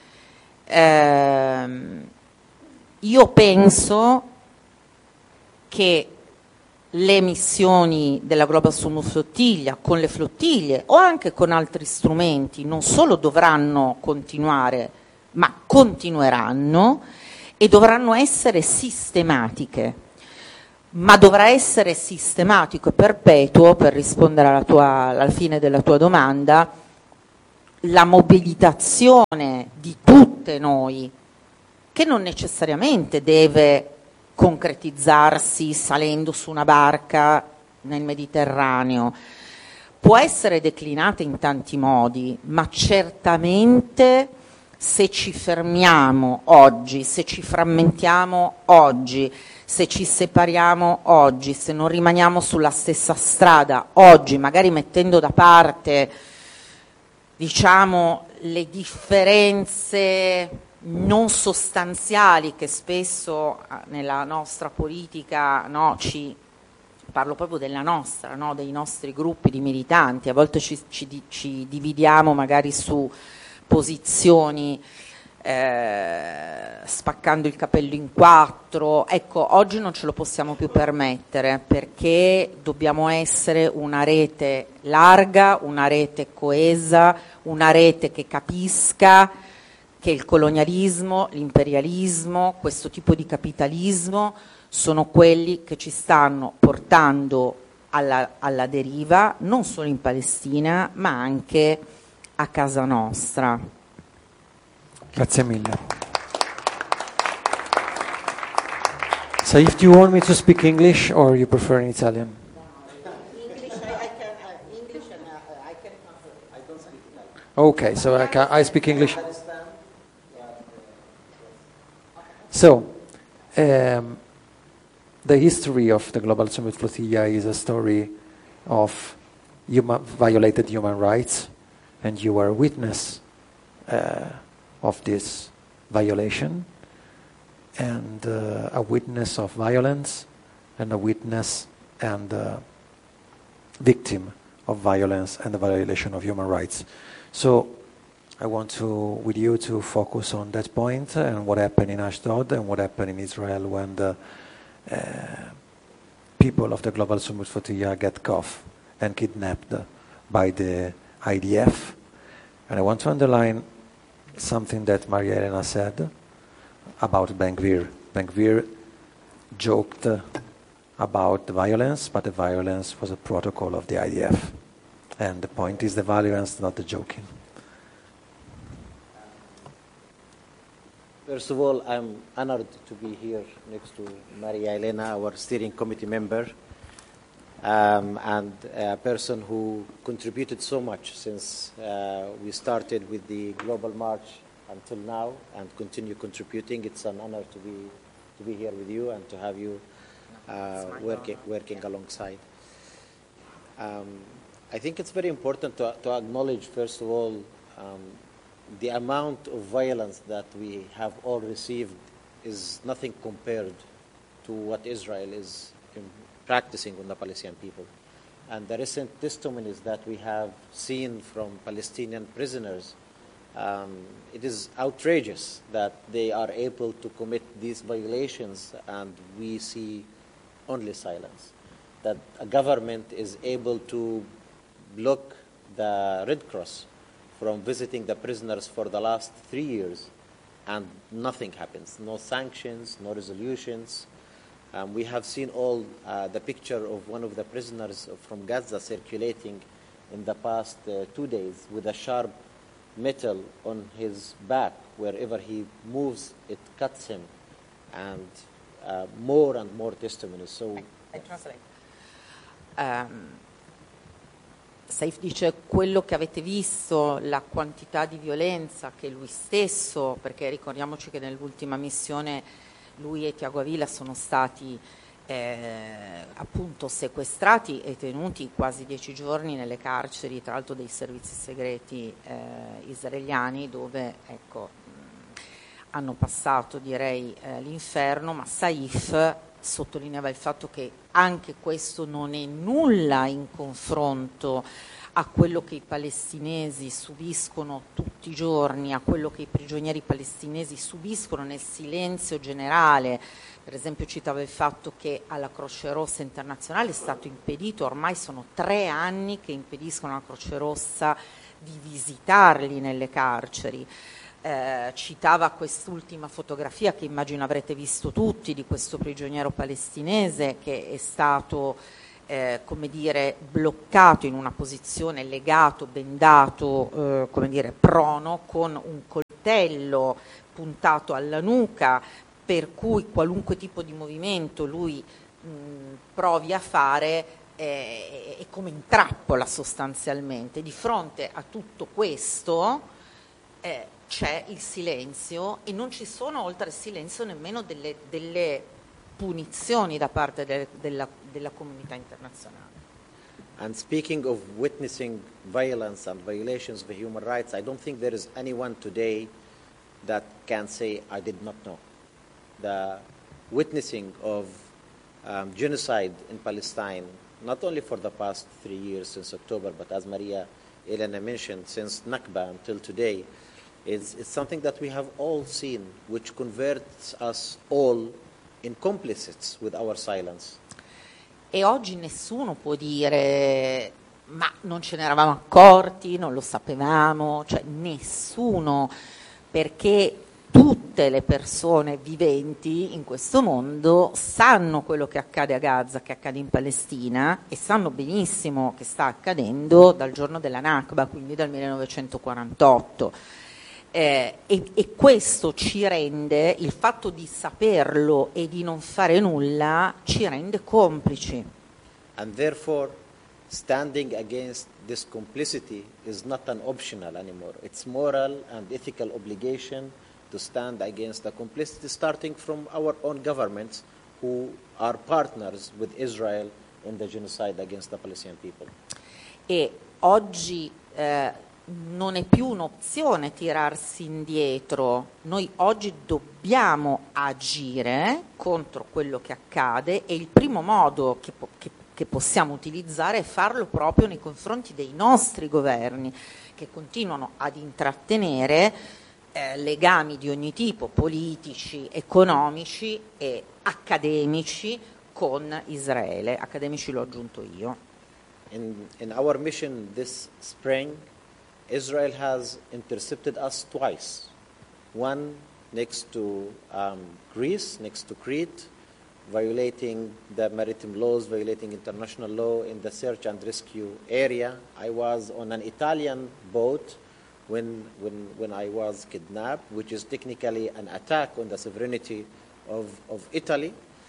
Eh, io penso che le missioni della Global Summit Flottiglia, con le flottiglie o anche con altri strumenti, non solo dovranno continuare, ma continueranno e dovranno essere sistematiche. Ma dovrà essere sistematico e perpetuo, per rispondere alla, tua, alla fine della tua domanda, la mobilitazione di tutte noi, che non necessariamente deve concretizzarsi salendo su una barca nel Mediterraneo, può essere declinata in tanti modi, ma certamente se ci fermiamo oggi, se ci frammentiamo oggi, se ci separiamo oggi, se non rimaniamo sulla stessa strada oggi, magari mettendo da parte, diciamo, le differenze non sostanziali che spesso nella nostra politica, no, ci parlo proprio della nostra, no, dei nostri gruppi di militanti, a volte ci, ci, ci dividiamo magari su posizioni eh, spaccando il capello in quattro. Ecco, oggi non ce lo possiamo più permettere, perché dobbiamo essere una rete larga, una rete coesa, una rete che capisca che il colonialismo, l'imperialismo, questo tipo di capitalismo sono quelli che ci stanno portando alla, alla deriva, non solo in Palestina, ma anche a casa nostra. Grazie mille. So if you want me to speak English or you prefer in Italian? English, I, I can, uh, English and uh, I can I don't speak Italian. Okay, so I, can, I speak English. So, um, the history of the Global Summit Flotilla is a story of human, violated human rights, and you are a witness uh, of this violation, and uh, a witness of violence, and a witness and a victim of violence and the violation of human rights. So I want to, with you, to focus on that point and what happened in Ashdod and what happened in Israel when the uh, people of the Global Summit Flotilla get caught and kidnapped by the I D F. And I want to underline something that Maria Elena said about Ben-Gvir. Ben-Gvir joked about the violence, but the violence was a protocol of the I D F. And the point is the violence, not the joking. First of all, I'm honored to be here next to Maria Elena, our steering committee member, um, and a person who contributed so much since uh, we started with the Global March until now, and continue contributing. It's an honor to be to be here with you and to have you uh, working working alongside. Um, I think it's very important to, to acknowledge, first of all, um, the amount of violence that we have all received is nothing compared to what Israel is practicing on the Palestinian people. And the recent testimonies that we have seen from Palestinian prisoners, um, it is outrageous that they are able to commit these violations and we see only silence. That a government is able to block the Red Cross from visiting the prisoners for the last three years, and nothing happens. No sanctions, no resolutions. Um, we have seen all uh, the picture of one of the prisoners from Gaza circulating in the past uh, two days with a sharp metal on his back. Wherever he moves, it cuts him. And uh, more and more testimonies. So, I, I translate. Um, Saif dice quello che avete visto, la quantità di violenza che lui stesso, perché ricordiamoci che nell'ultima missione lui e Tiago Avila sono stati eh, appunto sequestrati e tenuti quasi dieci giorni nelle carceri, tra l'altro dei servizi segreti eh, israeliani, dove ecco, mh, hanno passato direi eh, l'inferno, ma Saif sottolineava il fatto che anche questo non è nulla in confronto a quello che i palestinesi subiscono tutti i giorni, a quello che i prigionieri palestinesi subiscono nel silenzio generale. Per esempio citava il fatto che alla Croce Rossa internazionale è stato impedito, ormai sono tre anni che impediscono alla Croce Rossa di visitarli nelle carceri. Eh, citava quest'ultima fotografia che immagino avrete visto tutti di questo prigioniero palestinese che è stato eh, come dire, bloccato in una posizione, legato, bendato, eh, come dire, prono, con un coltello puntato alla nuca, per cui qualunque tipo di movimento lui mh, provi a fare eh, è come in trappola sostanzialmente. Di fronte a tutto questo eh, c'è il silenzio e non ci sono oltre al silenzio nemmeno delle, delle punizioni da parte de, della, della comunità internazionale. And speaking of witnessing violence and violations of human rights, I don't think there is anyone today that can say I did not know. The witnessing of um, genocide in Palestine, not only for the past three years since October, but as Maria Elena mentioned, since Nakba until today, is, is something that we have all seen, which converts us all in complicits with our silence. E oggi nessuno può dire ma non ce ne eravamo accorti, non lo sapevamo, cioè nessuno, perché tutte le persone viventi in questo mondo sanno quello che accade a Gaza, che accade in Palestina, e sanno benissimo che sta accadendo dal giorno della Nakba, quindi dal millenovecentoquarantotto. Eh, e, e questo ci rende, il fatto di saperlo e di non fare nulla, ci rende complici. And therefore, standing against this complicity is not an optional anymore. It's moral and ethical obligation to stand against the complicity, starting from our own governments who are partners with Israel in the genocide against the Palestinian people. E oggi eh, non è più un'opzione tirarsi indietro, noi oggi dobbiamo agire contro quello che accade e il primo modo che, che, che possiamo utilizzare è farlo proprio nei confronti dei nostri governi che continuano ad intrattenere Eh, legami di ogni tipo, politici, economici e accademici con Israele. Accademici l'ho aggiunto io. In, in our mission this spring, Israel has intercepted us twice. One next to um, Greece, next to Crete, violating the maritime laws, violating international law in the search and rescue area. I was on an Italian boat When, when, when I was kidnapped, which is technically an attack on the sovereignty of, of Italy,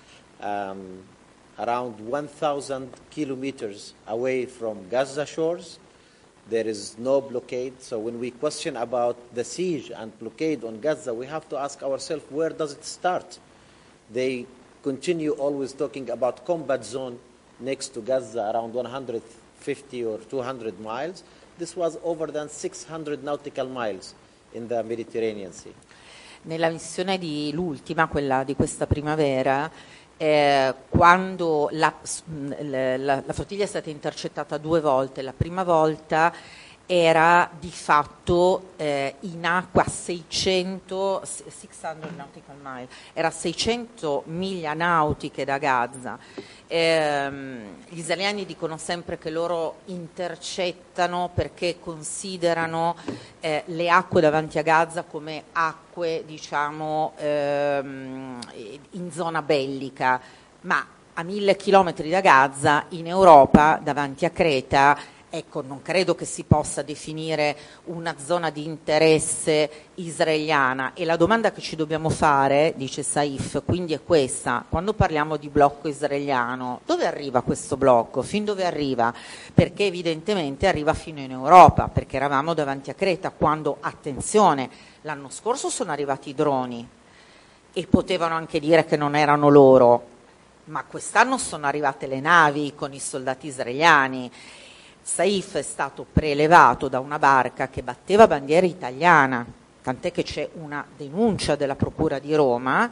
um, around one thousand kilometers away from Gaza shores. There is no blockade. So when we question about the siege and blockade on Gaza, we have to ask ourselves, where does it start? They continue always talking about combat zone next to Gaza, around one hundred fifty or two hundred miles. This was over than six hundred nautical miles in the Mediterranean Sea. Nella missione di l'ultima, quella di questa primavera, eh, quando la, la, la flottiglia è stata intercettata due volte, la prima volta era di fatto eh, in acqua a seicento, seicento nautical mile, era seicento miglia nautiche da Gaza. Eh, gli israeliani dicono sempre che loro intercettano perché considerano eh, le acque davanti a Gaza come acque, diciamo, ehm, in zona bellica, ma a mille chilometri da Gaza, in Europa, davanti a Creta, ecco, non credo che si possa definire una zona di interesse israeliana. E la domanda che ci dobbiamo fare, dice Saif, quindi è questa: quando parliamo di blocco israeliano, dove arriva questo blocco? Fin dove arriva? Perché evidentemente arriva fino in Europa, perché eravamo davanti a Creta quando, attenzione, l'anno scorso sono arrivati i droni e potevano anche dire che non erano loro, ma quest'anno sono arrivate le navi con i soldati israeliani. Saif è stato prelevato da una barca che batteva bandiera italiana, tant'è che c'è una denuncia della Procura di Roma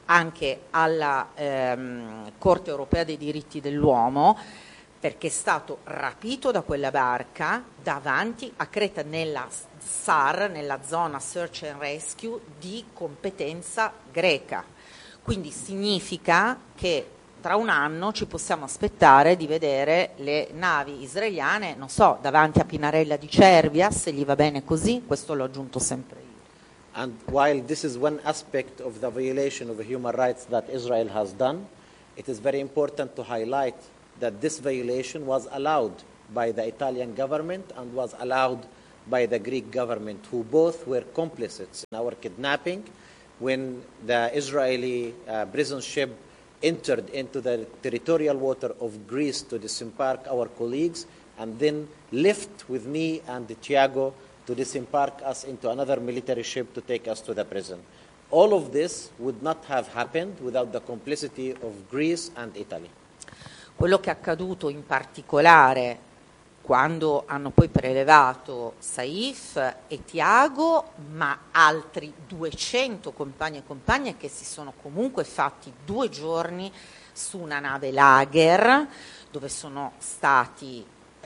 anche alla ehm, Corte europea dei diritti dell'uomo, perché è stato rapito da quella barca davanti a Creta nella S A R, nella zona Search and Rescue di competenza greca. Quindi significa che tra un anno ci possiamo aspettare di vedere le navi israeliane, non so, davanti a Pinarella di Cervia, se gli va bene così, questo l'ho aggiunto sempre io. And while this is one aspect of the violation of the human rights that Israel has done, it is very important to highlight that this violation was allowed by the Italian government and was allowed by the Greek government, who both were complicit in our kidnapping when the Israeli uh, prison ship entered into the territorial water of Greece to disembark our colleagues and then left with me and Tiago to disembark us into another military ship to take us to the prison. All of this would not have happened without the complicity of Greece and Italy. Quello che è accaduto in particolare quando hanno poi prelevato Saif e Tiago, ma altri duecento compagni e compagne che si sono comunque fatti due giorni su una nave lager, dove sono stati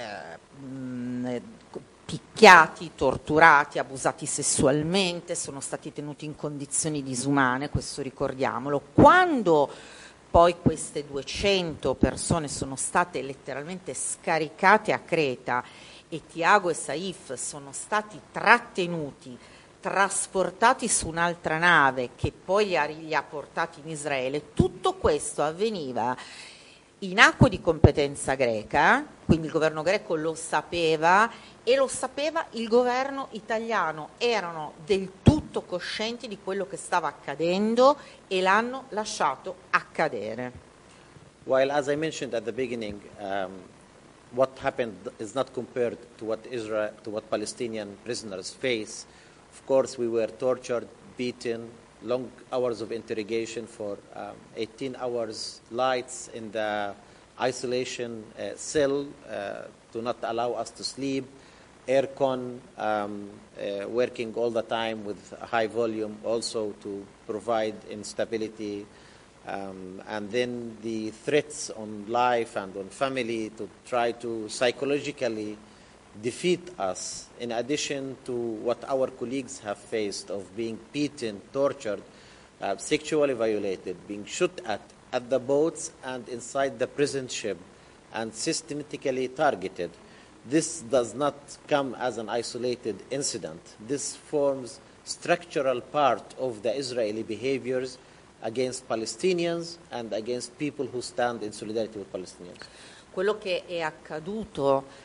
eh, mh, picchiati, torturati, abusati sessualmente, sono stati tenuti in condizioni disumane, questo ricordiamolo. Quando poi queste duecento persone sono state letteralmente scaricate a Creta e Tiago e Saif sono stati trattenuti, trasportati su un'altra nave che poi li ha, li ha portati in Israele, tutto questo avveniva in acque di competenza greca, quindi il governo greco lo sapeva e lo sapeva il governo italiano, erano del tutto coscienti di quello che stava accadendo e l'hanno lasciato accadere. While, as I mentioned at the beginning, um, what happened is not compared to what Israel, to what Palestinian prisoners face. Of course, we were tortured, beaten, long hours of interrogation for um, eighteen hours, lights in the isolation uh, cell uh, to not allow us to sleep, aircon um, uh, working all the time with a high volume also to provide instability, um, and then the threats on life and on family to try to psychologically defeat us, in addition to what our colleagues have faced of being beaten, tortured, uh, sexually violated, being shot at at the boats and inside the prison ship, and systematically targeted. This does not come as an isolated incident. This forms structural part of the Israeli behaviors against Palestinians and against people who stand in solidarity with Palestinians. Quello che è accaduto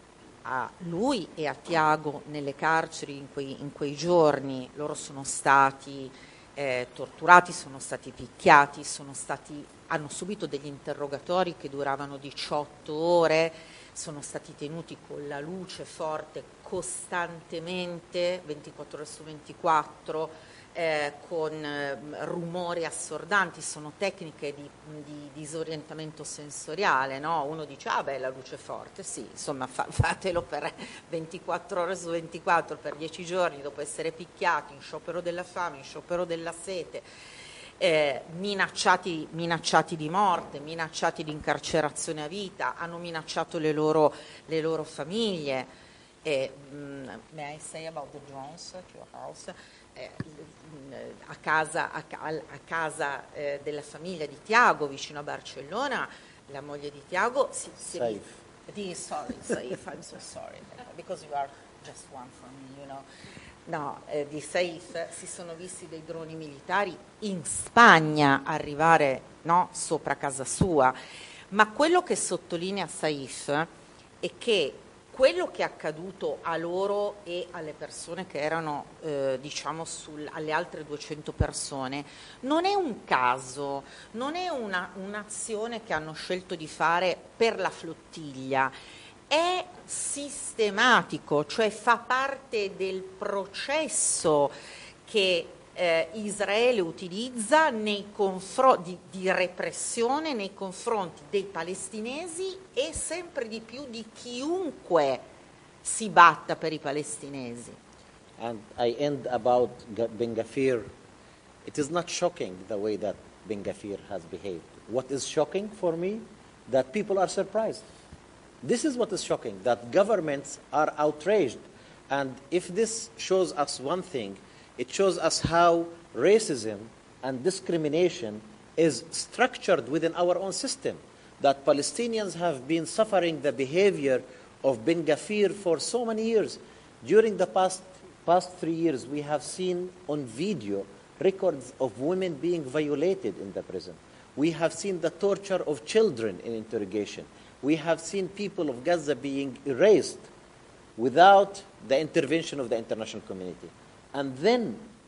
a lui e a Tiago nelle carceri in quei, in quei giorni, loro sono stati eh, torturati, sono stati picchiati, sono stati, hanno subito degli interrogatori che duravano diciotto ore, sono stati tenuti con la luce forte costantemente, ventiquattro ore su ventiquattro, eh, con eh, rumori assordanti, sono tecniche di, di disorientamento sensoriale, no? Uno dice, ah beh, la luce forte, sì, insomma fa, fatelo per ventiquattro ore su ventiquattro, per dieci giorni, dopo essere picchiati, in sciopero della fame, in sciopero della sete, eh, minacciati, minacciati di morte, minacciati di incarcerazione a vita, hanno minacciato le loro, le loro famiglie. Eh, mm, may I say about the drones at your house? Eh, a casa, a, a casa eh, della famiglia di Tiago vicino a Barcellona, la moglie di Tiago si, si di, sorry, Saif, I'm so sorry because you are just one for me, you know. No, eh, di Saif si sono visti dei droni militari in Spagna arrivare, no, sopra casa sua, ma quello che sottolinea Saif è che quello che è accaduto a loro e alle persone che erano, eh, diciamo, sul, alle altre duecento persone, non è un caso, non è una, un'azione che hanno scelto di fare per la flottiglia, è sistematico, cioè fa parte del processo che eh, Israele utilizza nei confro- di, di repressione nei confronti dei palestinesi e sempre di più di chiunque si batta per i palestinesi. And I end about Ben Gvir. It is not shocking the way that Ben Gvir has behaved. What is shocking for me, that people are surprised. This is what is shocking, that governments are outraged. And if this shows us one thing, it shows us how racism and discrimination is structured within our own system, that Palestinians have been suffering the behavior of Ben Gvir for so many years. During the past, past three years, we have seen on video records of women being violated in the prison. We have seen the torture of children in interrogation. We have seen people of Gaza being erased without the intervention of the international community. And then